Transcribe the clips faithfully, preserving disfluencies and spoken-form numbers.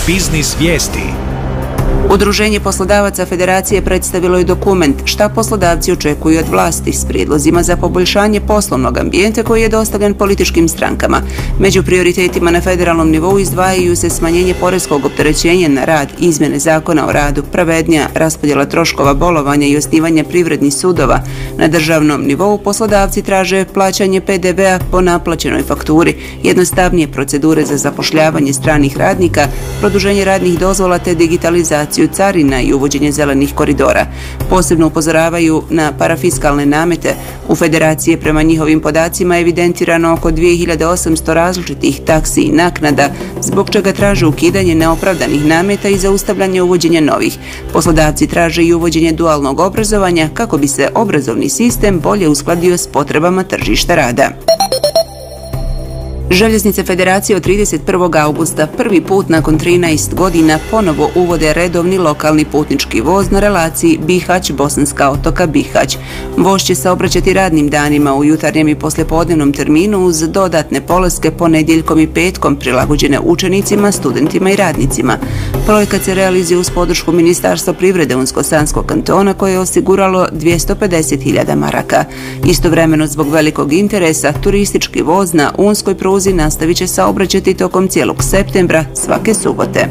Biznis vijesti. Udruženje poslodavaca Federacije predstavilo je dokument šta poslodavci očekuju od vlasti s prijedlozima za poboljšanje poslovnog ambijenta koji je dostavljen političkim strankama. Među prioritetima na federalnom nivou izdvajaju se smanjenje poreskog opterećenja na rad, izmjene zakona o radu, pravednija raspodjela troškova bolovanja i osnivanje privrednih sudova. Na državnom nivou poslodavci traže plaćanje pe de be a po naplaćenoj fakturi, jednostavnije procedure za zapošljavanje stranih radnika, produženje radnih dozvola te digitalizaciju carina i uvođenje zelenih koridora. Posebno upozoravaju na parafiskalne namete. U Federaciji je prema njihovim podacima evidentirano oko dvije hiljade osamsto različitih taksi i naknada, zbog čega traže ukidanje neopravdanih nameta i zaustavljanje uvođenja novih. Poslodavci traže i uvođenje dualnog obrazovanja kako bi se obrazovni sistem bolje uskladio s potrebama tržišta rada. Željeznice Federacije od trideset prvog augusta prvi put nakon trinaest godina ponovo uvode redovni lokalni putnički voz na relaciji Bihać-Bosanska Otoka-Bihać. Voz će saobraćati radnim danima u jutarnjem i poslijepodnevnom terminu uz dodatne polaske ponedjeljkom i petkom prilagođene učenicima, studentima i radnicima. Projekat se realizuje uz podršku Ministarstva privrede Unsko-Sanskog kantona koje je osiguralo dvjesto pedeset hiljada maraka. Istovremeno zbog velikog interesa turistički voz na unskoj pruzi nastavit će saobraćati tokom cijelog septembra svake subote.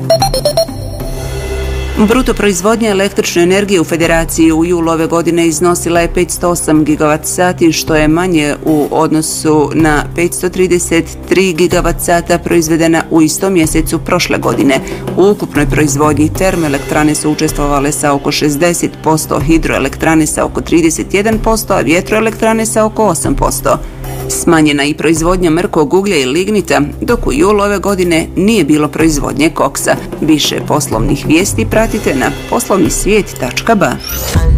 Bruto proizvodnja električne energije u Federaciji u julu ove godine iznosila je petsto osam gigavat sati, što je manje u odnosu na petsto trideset tri gigavat sata proizvedena u istom mjesecu prošle godine. U ukupnoj proizvodnji termoelektrane su učestvovale sa oko šezdeset posto, hidroelektrane sa oko trideset jedan posto, a vjetroelektrane sa oko osam posto. Smanjena i proizvodnja mrkog uglja i lignita, dok u julu ove godine nije bilo proizvodnje koksa. Više poslovnih vijesti pratite na poslovni svijet tačka ba.